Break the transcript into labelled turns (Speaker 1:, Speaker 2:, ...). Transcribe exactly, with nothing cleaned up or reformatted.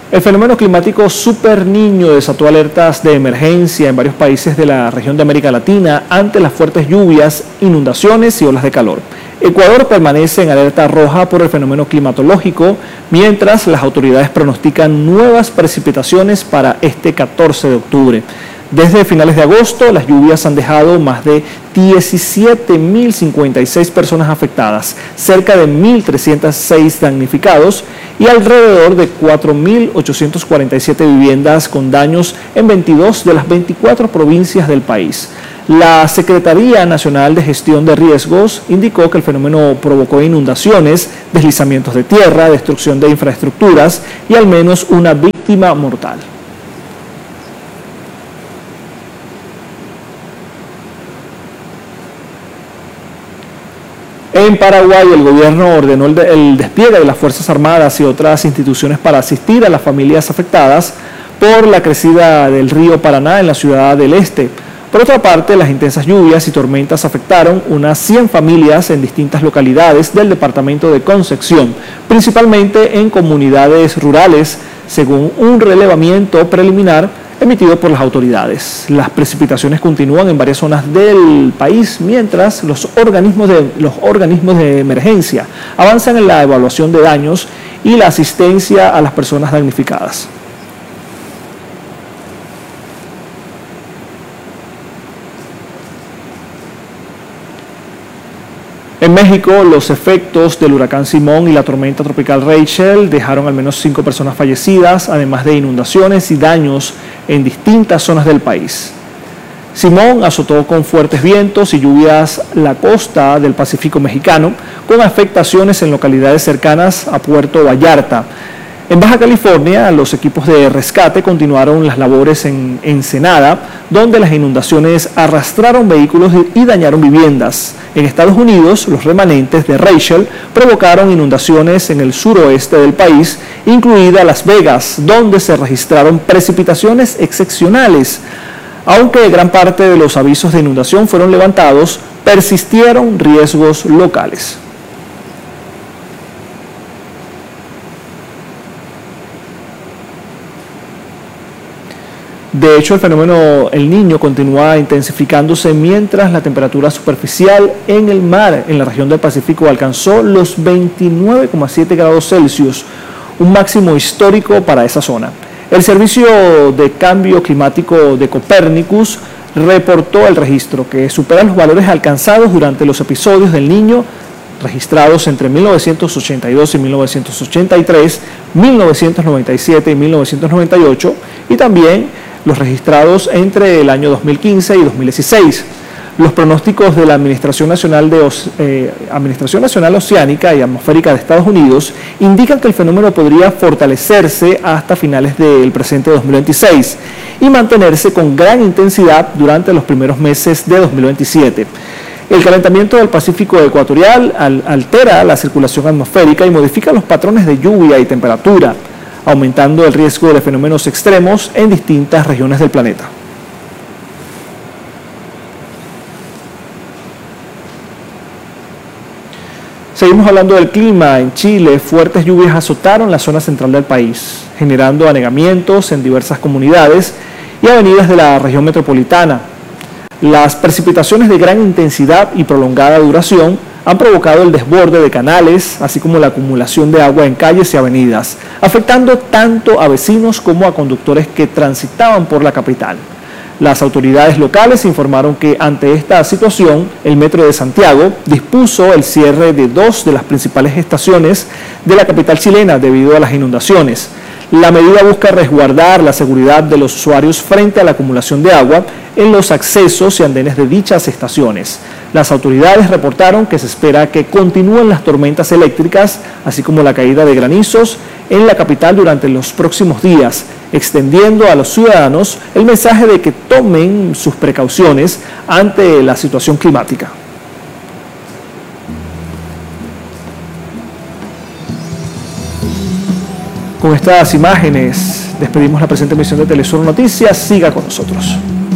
Speaker 1: El fenómeno climático Super Niño desató alertas de emergencia en varios países de la región de América Latina ante las fuertes lluvias, inundaciones y olas de calor. Ecuador permanece en alerta roja por el fenómeno climatológico, mientras las autoridades pronostican nuevas precipitaciones para este catorce de octubre. Desde finales de agosto, las lluvias han dejado más de diecisiete mil cincuenta y seis personas afectadas, cerca de mil trescientos seis damnificados y alrededor de cuatro mil ochocientas cuarenta y siete viviendas con daños en veintidós de las veinticuatro provincias del país. La Secretaría Nacional de Gestión de Riesgos indicó que el fenómeno provocó inundaciones, deslizamientos de tierra, destrucción de infraestructuras y al menos una víctima mortal. En Paraguay, el gobierno ordenó el, de, el despliegue de las Fuerzas Armadas y otras instituciones para asistir a las familias afectadas por la crecida del río Paraná en la ciudad del Este. Por otra parte, las intensas lluvias y tormentas afectaron unas cien familias en distintas localidades del departamento de Concepción, principalmente en comunidades rurales, según un relevamiento preliminar emitido por las autoridades. Las precipitaciones continúan en varias zonas del país, mientras los organismos de, los organismos de emergencia avanzan en la evaluación de daños y la asistencia a las personas damnificadas. En México, los efectos del huracán Simón y la tormenta tropical Rachel dejaron al menos cinco personas fallecidas, además de inundaciones y daños en distintas zonas del país. Simón azotó con fuertes vientos y lluvias la costa del Pacífico mexicano, con afectaciones en localidades cercanas a Puerto Vallarta. En Baja California, los equipos de rescate continuaron las labores en Ensenada, donde las inundaciones arrastraron vehículos y dañaron viviendas. En Estados Unidos, los remanentes de Rachel provocaron inundaciones en el suroeste del país, incluida Las Vegas, donde se registraron precipitaciones excepcionales. Aunque gran parte de los avisos de inundación fueron levantados, persistieron riesgos locales. De hecho, el fenómeno El Niño continúa intensificándose mientras la temperatura superficial en el mar en la región del Pacífico alcanzó los veintinueve coma siete grados Celsius, un máximo histórico para esa zona. El Servicio de Cambio Climático de Copérnicus reportó el registro que supera los valores alcanzados durante los episodios del Niño registrados entre mil novecientos ochenta y dos y mil novecientos ochenta y tres, mil novecientos noventa y siete y mil novecientos noventa y ocho y también los registrados entre el año dos mil quince y dos mil dieciséis. Los pronósticos de la Administración Nacional, de, eh, Administración Nacional Oceánica y Atmosférica de Estados Unidos indican que el fenómeno podría fortalecerse hasta finales del presente dos mil veintiséis y mantenerse con gran intensidad durante los primeros meses de dos mil veintisiete. El calentamiento del Pacífico ecuatorial al, altera la circulación atmosférica y modifica los patrones de lluvia y temperatura, aumentando el riesgo de fenómenos extremos en distintas regiones del planeta. Seguimos hablando del clima. En Chile, fuertes lluvias azotaron la zona central del país, generando anegamientos en diversas comunidades y avenidas de la región metropolitana. Las precipitaciones de gran intensidad y prolongada duración han provocado el desborde de canales, así como la acumulación de agua en calles y avenidas, afectando tanto a vecinos como a conductores que transitaban por la capital. Las autoridades locales informaron que ante esta situación, el Metro de Santiago dispuso el cierre de dos de las principales estaciones de la capital chilena debido a las inundaciones. La medida busca resguardar la seguridad de los usuarios frente a la acumulación de agua en los accesos y andenes de dichas estaciones. Las autoridades reportaron que se espera que continúen las tormentas eléctricas, así como la caída de granizos en la capital durante los próximos días, extendiendo a los ciudadanos el mensaje de que tomen sus precauciones ante la situación climática. Con estas imágenes despedimos la presente emisión de Telesur Noticias. Siga con nosotros.